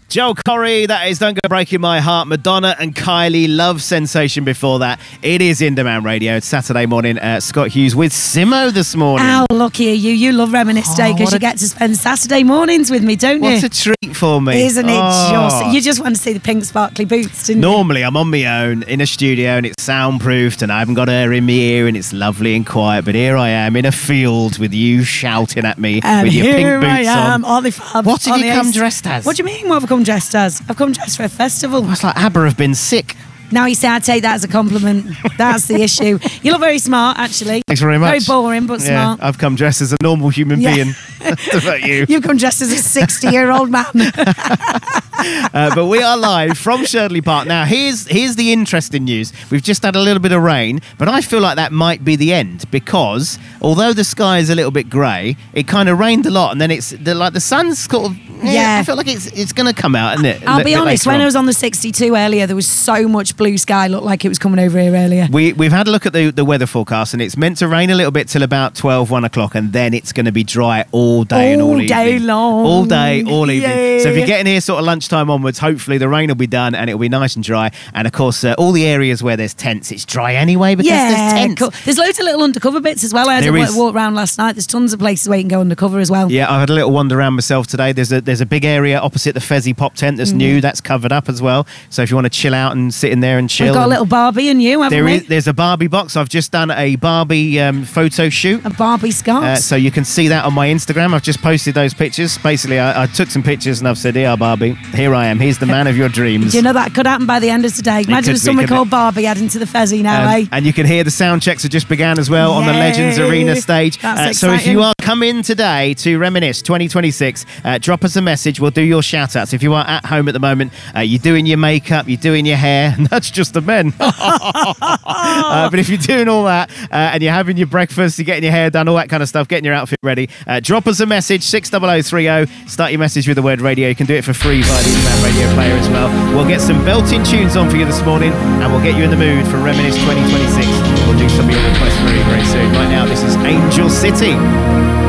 Joel Corry, that is Don't Go Breaking My Heart. Madonna and Kylie, Love Sensation before that. It is In Demand Radio. It's Saturday morning. Scott Hughes with Simo this morning. How lucky are you? You love Reminisce Day because you get to spend Saturday mornings with me, don't you? What a treat for me. Isn't it just? You just want to see the pink sparkly boots, didn't Normally, I'm on my own in a studio and it's soundproofed and I haven't got her in my ear and it's lovely and quiet. But here I am in a field with you shouting at me with your pink boots on. Ollie Fab, What have you come dressed as? What do you mean, what have I come dressed as? I've come dressed for a festival. It's like ABBA have been sick. Now you say I take that as a compliment. That's the issue. You look very smart, actually. Thanks very much. Very boring, but smart. I've come dressed as a normal human being. What about you? You've come dressed as a 60-year-old man. But we are live from Sherdley Park. Now, here's the interesting news. We've just had a little bit of rain, but I feel like that might be the end because although the sky is a little bit grey, it kind of rained a lot, and then the sun's sort of... I feel like it's going to come out, isn't it? I'll be honest, when I was on the 62 earlier, there was so much blue sky, looked like it was coming over here earlier. We've had a look at the weather forecast, and it's meant to rain a little bit till about 12, 1 o'clock, and then it's going to be dry all day and all evening. All day long. All day, all evening. Yeah. So if you're getting here sort of lunchtime onwards, hopefully the rain will be done and it'll be nice and dry. And of course, all the areas where there's tents, it's dry anyway because there's tents. Cool. There's loads of little undercover bits as well. I had to walk around last night. There's tons of places where you can go undercover as well. Yeah, I've had a little wander around myself today. There's a big area opposite the Fezzy Pop tent that's new. That's covered up as well. So if you want to chill out and sit in there and chill. We've got a little Barbie and you, haven't we? There's a Barbie box. I've just done a Barbie photo shoot. A Barbie scarf. So you can see that on my Instagram. I've just posted those pictures. Basically, I took some pictures and I've said, "Here, Barbie, here I am. Here's the man of your dreams." Do you know that could happen by the end of today? Imagine if someone called Barbie adding to the Fezzy now, eh? And you can hear the sound checks have just began as well on the Legends Arena stage. So if you are coming today to Reminisce 2026, drop us a message. We'll do your shout outs. If you are at home at the moment, you're doing your makeup, you're doing your hair, and that's just the men. But if you're doing all that and you're having your breakfast, you're getting your hair done, all that kind of stuff, getting your outfit ready, drop us a message, 60030. Start your message with the word radio. You can do it for free via the Demand Radio player as well. We'll get some belting tunes on for you this morning and we'll get you in the mood for Reminisce 2026. We'll do some of your requests very, very soon. Right now, this is Angel City.